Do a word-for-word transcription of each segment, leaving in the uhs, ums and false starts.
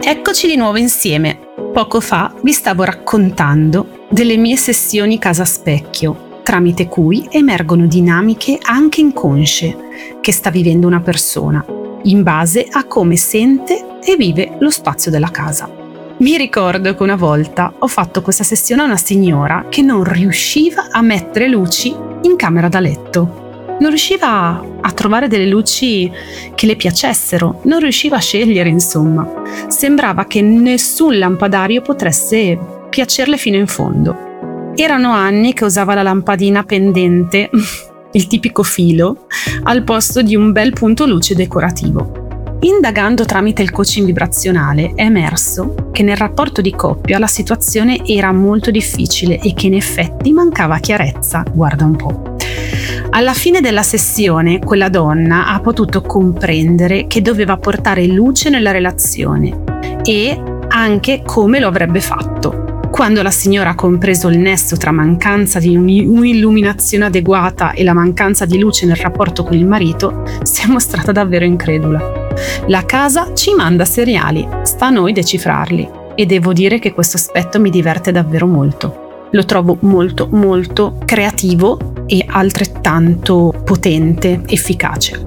Eccoci di nuovo insieme. Poco fa vi stavo raccontando delle mie sessioni casa specchio, tramite cui emergono dinamiche anche inconsce che sta vivendo una persona, in base a come sente e vive lo spazio della casa. Mi ricordo che una volta ho fatto questa sessione a una signora che non riusciva a mettere luci in camera da letto. Non riusciva a trovare delle luci che le piacessero, non riusciva a scegliere, insomma. Sembrava che nessun lampadario potesse piacerle fino in fondo. Erano anni che usava la lampadina pendente, il tipico filo, al posto di un bel punto luce decorativo. Indagando tramite il coaching vibrazionale è emerso che nel rapporto di coppia la situazione era molto difficile e che in effetti mancava chiarezza, guarda un po'. Alla fine della sessione, quella donna ha potuto comprendere che doveva portare luce nella relazione e anche come lo avrebbe fatto. Quando la signora ha compreso il nesso tra mancanza di un'illuminazione adeguata e la mancanza di luce nel rapporto con il marito, si è mostrata davvero incredula. La casa ci manda seriali, sta a noi decifrarli, e devo dire che questo aspetto mi diverte davvero molto. Lo trovo molto molto creativo e altrettanto potente, efficace.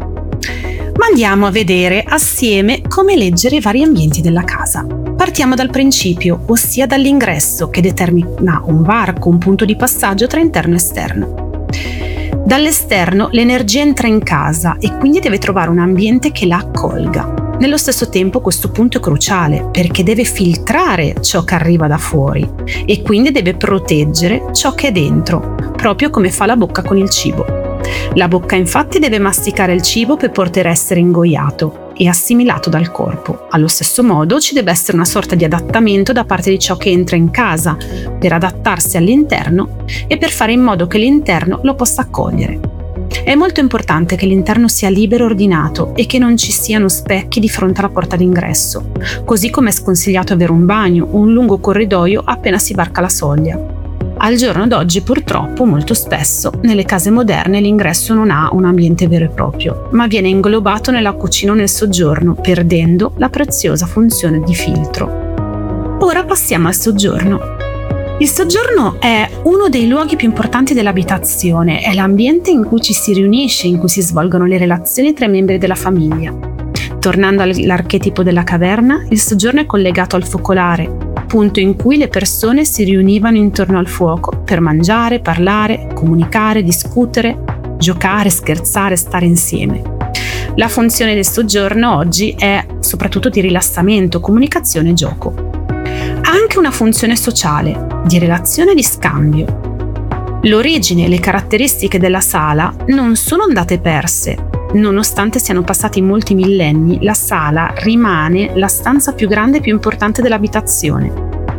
Ma andiamo a vedere assieme come leggere i vari ambienti della casa. Partiamo dal principio, ossia dall'ingresso, che determina un varco, un punto di passaggio tra interno e esterno. Dall'esterno l'energia entra in casa e quindi deve trovare un ambiente che la accolga. Nello stesso tempo questo punto è cruciale perché deve filtrare ciò che arriva da fuori e quindi deve proteggere ciò che è dentro, proprio come fa la bocca con il cibo. La bocca infatti deve masticare il cibo per poter essere ingoiato e assimilato dal corpo. Allo stesso modo ci deve essere una sorta di adattamento da parte di ciò che entra in casa per adattarsi all'interno e per fare in modo che l'interno lo possa accogliere. È molto importante che l'interno sia libero e ordinato e che non ci siano specchi di fronte alla porta d'ingresso, così come è sconsigliato avere un bagno o un lungo corridoio appena si varca la soglia. Al giorno d'oggi purtroppo molto spesso nelle case moderne l'ingresso non ha un ambiente vero e proprio, ma viene inglobato nella cucina o nel soggiorno, perdendo la preziosa funzione di filtro. Ora passiamo al soggiorno. Il soggiorno è uno dei luoghi più importanti dell'abitazione, è l'ambiente in cui ci si riunisce, in cui si svolgono le relazioni tra i membri della famiglia. Tornando all'archetipo della caverna, il soggiorno è collegato al focolare, punto in cui le persone si riunivano intorno al fuoco per mangiare, parlare, comunicare, discutere, giocare, scherzare, stare insieme. La funzione del soggiorno oggi è soprattutto di rilassamento, comunicazione e gioco. Ha anche una funzione sociale, di relazione e di scambio. L'origine e le caratteristiche della sala non sono andate perse. Nonostante siano passati molti millenni, la sala rimane la stanza più grande e più importante dell'abitazione.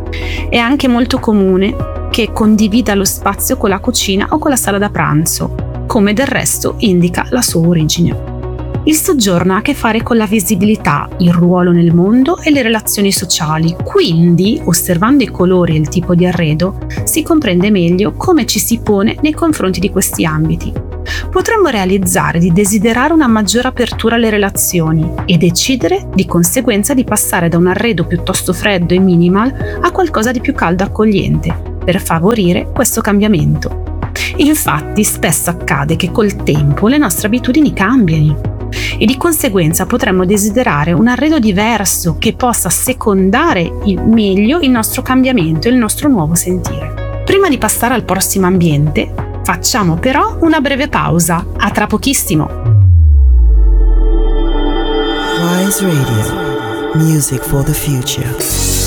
È anche molto comune che condivida lo spazio con la cucina o con la sala da pranzo, come del resto indica la sua origine. Il soggiorno ha a che fare con la visibilità, il ruolo nel mondo e le relazioni sociali, quindi, osservando i colori e il tipo di arredo, si comprende meglio come ci si pone nei confronti di questi ambiti. Potremmo realizzare di desiderare una maggiore apertura alle relazioni e decidere di conseguenza di passare da un arredo piuttosto freddo e minimal a qualcosa di più caldo e accogliente, per favorire questo cambiamento. Infatti, spesso accade che col tempo le nostre abitudini cambiano e di conseguenza potremmo desiderare un arredo diverso che possa secondare il meglio il nostro cambiamento e il nostro nuovo sentire. Prima di passare al prossimo ambiente, facciamo però una breve pausa. A tra pochissimo. Wise Radio, music for the future.